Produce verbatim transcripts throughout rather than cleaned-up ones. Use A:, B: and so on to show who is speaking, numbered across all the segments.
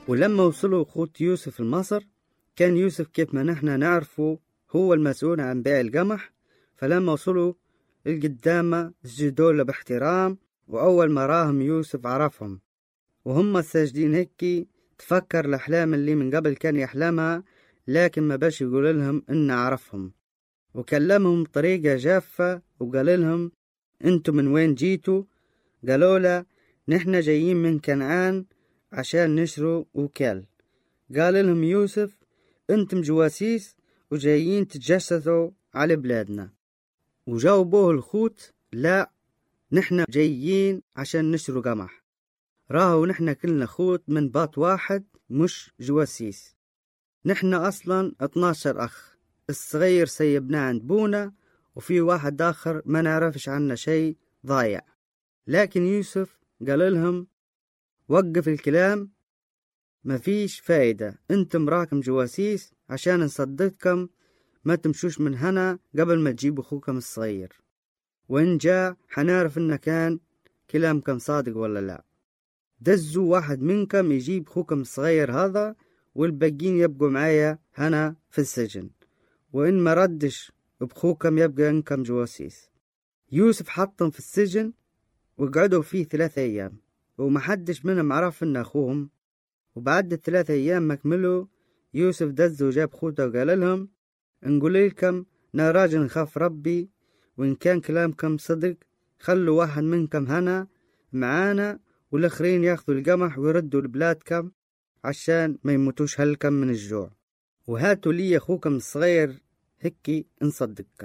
A: ولما وصلوا أخوت يوسف لمصر كان يوسف كيف ما نحن نعرفه هو المسؤول عن بيع القمح. فلما وصلوا القدامى سجدوا له باحترام، وأول ما راهم يوسف عرفهم وهم ساجدين هيك تفكر الأحلام اللي من قبل كان يحلمها، لكن ما باش يقول لهم إن عرفهم، وكلمهم بطريقة جافة وقال لهم انتم من وين جيتوا؟ قالوا له نحن جايين من كنعان عشان نشروا وكال. قال لهم يوسف انتم جواسيس وجايين تتجسسوا على بلادنا. وجاوبوه الخوت لا، نحن جايين عشان نشروا قمح، راهو نحن كلنا خوت من بات واحد مش جواسيس. نحن اصلا اتناشر اخ، الصغير سيبناه عند بونا وفي واحد آخر ما نعرفش عنه شيء ضايع. لكن يوسف قال لهم وقف الكلام، ما فيش فايدة، انتم راكم جواسيس عشان نصدقكم، ما تمشوش من هنا قبل ما تجيبوا أخوكم الصغير، وإن جاء حنعرف إن كان كلامكم صادق ولا لا. دزوا واحد منكم يجيب أخوكم الصغير هذا، والباقين يبقوا معايا هنا في السجن، وإن ما ردش بخوكم يبقى انكم جواسيس. يوسف حطهم في السجن وقعدوا فيه ثلاثة أيام، ومحدش منهم عرف إن أخوهم. وبعد الثلاثة أيام مكملوا يوسف دز وجاب خوته وقال لهم نقول لكم نراجل نخاف ربي، وإن كان كلامكم صدق خلوا واحد منكم هنا معانا، والآخرين ياخذوا القمح ويردوا لبلادكم عشان ما يموتوش هلكم من الجوع، وهاتوا لي أخوكم الصغير هكي نصدقكم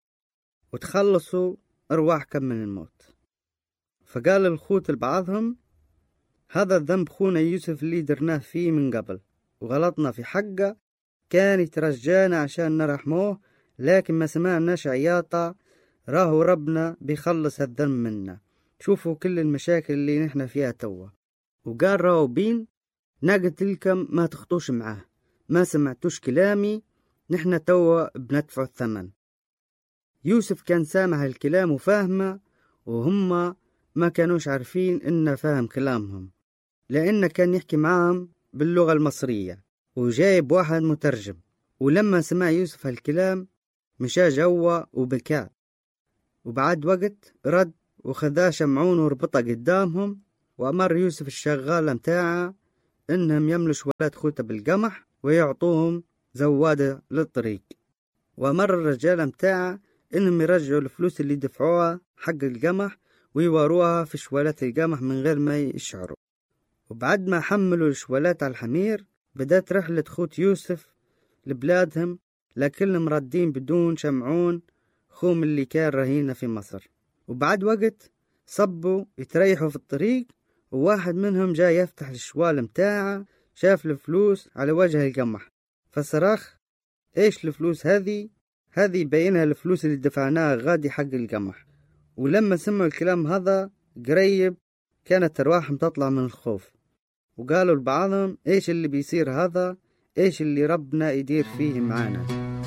A: وتخلصوا أرواحكم من الموت. فقال الخوت لبعضهم هذا الذنب خونا يوسف اللي درناه فيه من قبل وغلطنا في حقه، كان يترجانا عشان نرحموه، لكن ما سمعناش عياطة، راهو ربنا بيخلص هالذنب منا. شوفوا كل المشاكل اللي نحن فيها توا. وقال راهو بين نقلت لكم ما تخطوش معاه، ما سمعتوش كلامي، نحن توا بندفع الثمن. يوسف كان سامع الكلام وفاهمه، وهم ما كانوش عارفين إنه فاهم كلامهم، لأنه كان يحكي معهم باللغة المصرية وجايب واحد مترجم. ولما سمع يوسف الكلام مشى جوا وبكى، وبعد وقت رد وخذا شمعون وربطه قدامهم، وأمر يوسف الشغالة متاعه إنهم يملوا شوالات خوته بالقمح ويعطوهم زوادة للطريق، وأمر الرجال متاعه إنهم يرجعوا الفلوس اللي دفعوها حق القمح ويواروها في شوالات القمح من غير ما يشعروا. وبعد ما حملوا الشوالات على الحمير بدأت رحلة خوت يوسف لبلادهم، لكنهم ردين بدون شمعون خوم اللي كان رهينه في مصر. وبعد وقت صبوا يتريحوا في الطريق، وواحد منهم جاء يفتح الشوال متاعه، شاف الفلوس على وجه القمح فصرخ ايش الفلوس هذه؟ هذه بينها الفلوس اللي دفعناها غادي حق القمح. ولما سمعوا الكلام هذا قريب كانت أرواحهم تطلع من الخوف، وقالوا لبعضهم ايش اللي بيصير هذا، ايش اللي ربنا يدير فيه معانا.